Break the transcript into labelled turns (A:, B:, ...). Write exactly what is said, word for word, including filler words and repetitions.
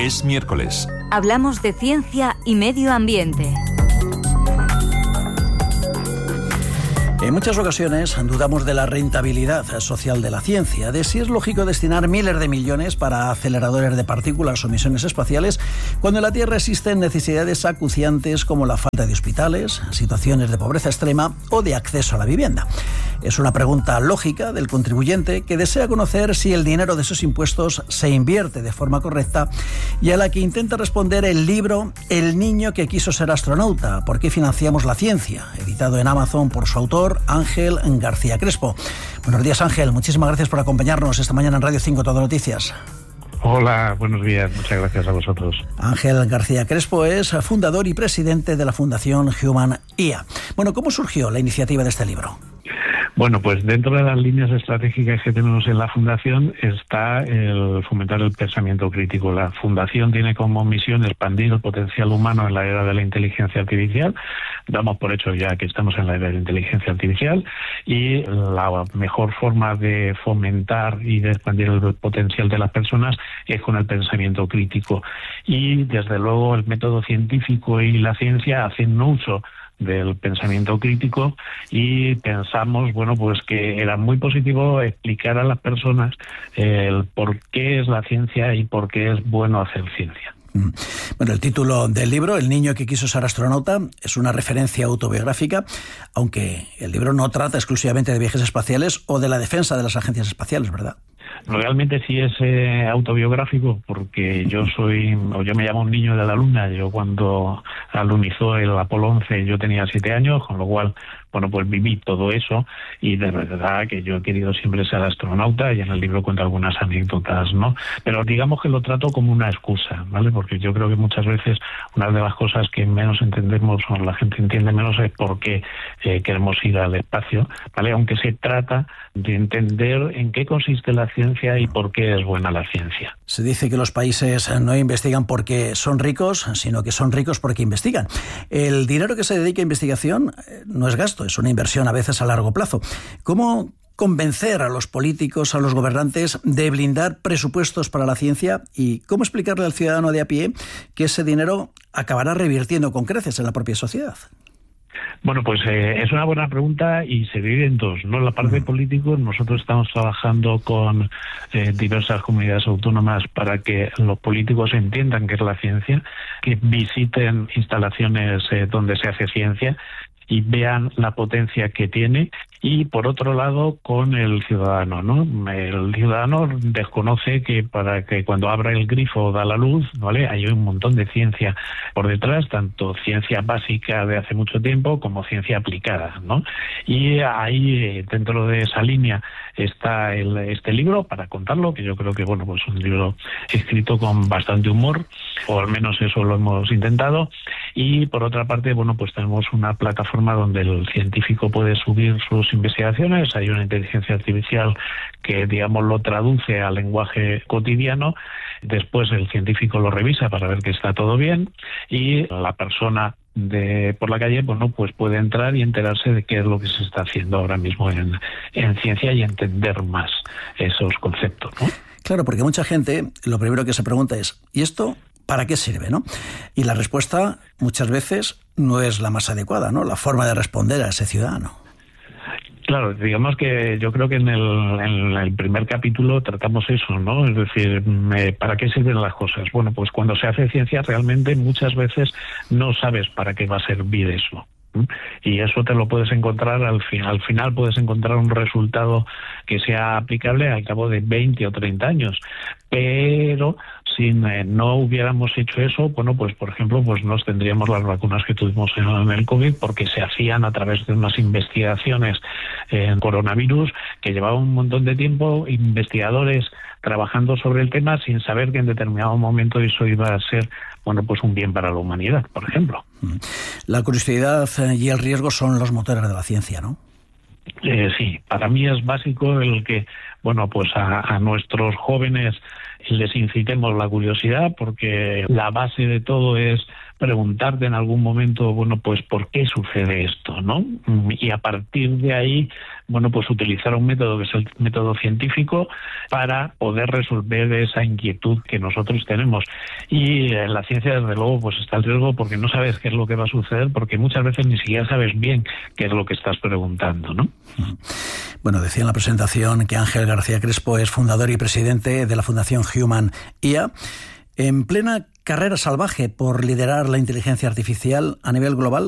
A: Es miércoles.
B: Hablamos de ciencia y medio ambiente.
C: En muchas ocasiones dudamos de la rentabilidad social de la ciencia, de si es lógico destinar miles de millones para aceleradores de partículas o misiones espaciales, cuando en la Tierra existen necesidades acuciantes como la falta de hospitales, situaciones de pobreza extrema o de acceso a la vivienda. Es una pregunta lógica del contribuyente que desea conocer si el dinero de sus impuestos se invierte de forma correcta y a la que intenta responder el libro El niño que quiso ser astronauta, ¿por qué financiamos la ciencia?, editado en Amazon por su autor, Ángel García Crespo. Buenos días, Ángel. Muchísimas gracias por acompañarnos esta mañana en Radio cinco Todo Noticias.
D: Hola, buenos días. Muchas gracias a vosotros.
C: Ángel García Crespo es fundador y presidente de la Fundación Human I A. Bueno, ¿cómo surgió la iniciativa de este libro?
D: Bueno, pues dentro de las líneas estratégicas que tenemos en la Fundación está el fomentar el pensamiento crítico. La Fundación tiene como misión expandir el potencial humano en la era de la inteligencia artificial. Damos por hecho ya que estamos en la era de la inteligencia artificial y la mejor forma de fomentar y de expandir el potencial de las personas es con el pensamiento crítico. Y desde luego el método científico y la ciencia hacen uso del pensamiento crítico y pensamos, bueno, pues que era muy positivo explicar a las personas el por qué es la ciencia y por qué es bueno hacer ciencia.
C: Bueno, el título del libro, El niño que quiso ser astronauta, es una referencia autobiográfica, aunque el libro no trata exclusivamente de viajes espaciales o de la defensa de las agencias espaciales, ¿verdad?
D: Realmente sí es eh, autobiográfico, porque yo soy, o yo me llamo un niño de la luna. Yo cuando alunizó el Apolo once yo tenía siete años, con lo cual, bueno, pues viví todo eso y de verdad que yo he querido siempre ser astronauta y en el libro cuento algunas anécdotas, ¿no? Pero digamos que lo trato como una excusa, ¿vale? Porque yo creo que muchas veces una de las cosas que menos entendemos o la gente entiende menos es por qué eh, queremos ir al espacio, ¿vale? Aunque se trata de entender en qué consiste la ciencia y por qué es buena la ciencia.
C: Se dice que los países no investigan porque son ricos, sino que son ricos porque investigan. El dinero que se dedica a investigación no es gasto, es una inversión a veces a largo plazo. ¿Cómo convencer a los políticos, a los gobernantes de blindar presupuestos para la ciencia y cómo explicarle al ciudadano de a pie que ese dinero acabará revirtiendo con creces en la propia sociedad?
D: Bueno, pues eh, es una buena pregunta y se divide en dos, ¿no? La parte uh-huh. política, nosotros estamos trabajando con eh, diversas comunidades autónomas para que los políticos entiendan qué es la ciencia, que visiten instalaciones eh, donde se hace ciencia y vean la potencia que tiene. Y por otro lado, con el ciudadano, ¿no? El ciudadano desconoce que para que cuando abra el grifo da la luz, ¿vale? Hay un montón de ciencia por detrás, tanto ciencia básica de hace mucho tiempo como ciencia aplicada, ¿no? Y ahí, dentro de esa línea, está el, este libro para contarlo, que yo creo que, bueno, pues un libro escrito con bastante humor, o al menos eso lo hemos intentado. Y por otra parte, bueno, pues tenemos una plataforma donde el científico puede subir sus investigaciones. Hay una inteligencia artificial que, digamos, lo traduce al lenguaje cotidiano. Después el científico lo revisa para ver que está todo bien y la persona de por la calle, bueno, pues puede entrar y enterarse de qué es lo que se está haciendo ahora mismo en, en ciencia y entender más esos conceptos, ¿no?
C: Claro, porque mucha gente lo primero que se pregunta es ¿y esto para qué sirve, no? Y la respuesta muchas veces no es la más adecuada, ¿no? La forma de responder a ese ciudadano.
D: Claro, digamos que yo creo que en el, en el primer capítulo tratamos eso, ¿no? Es decir, ¿para qué sirven las cosas? Bueno, pues cuando se hace ciencia realmente muchas veces no sabes para qué va a servir eso. Y eso te lo puedes encontrar al final. Al final puedes encontrar un resultado que sea aplicable al cabo de veinte o treinta años. Pero si eh, no hubiéramos hecho eso, bueno, pues por ejemplo, pues no tendríamos las vacunas que tuvimos en, en el COVID, porque se hacían a través de unas investigaciones en coronavirus que llevaban un montón de tiempo, investigadores trabajando sobre el tema sin saber que en determinado momento eso iba a ser, bueno, pues un bien para la humanidad, por ejemplo.
C: La curiosidad y el riesgo son los motores de la ciencia, ¿no?
D: Eh, sí, para mí es básico el que bueno, pues a, a nuestros jóvenes les incitemos la curiosidad, porque la base de todo es preguntarte en algún momento, bueno, pues ¿por qué sucede esto?, ¿no? Y a partir de ahí, bueno, pues utilizar un método que es el método científico para poder resolver esa inquietud que nosotros tenemos. Y en la ciencia, desde luego, pues está el riesgo porque no sabes qué es lo que va a suceder, porque muchas veces ni siquiera sabes bien qué es lo que estás preguntando, ¿no?
C: Bueno, decía en la presentación que Ángel García Crespo es fundador y presidente de la Fundación Human I A. En plena carrera salvaje por liderar la inteligencia artificial a nivel global,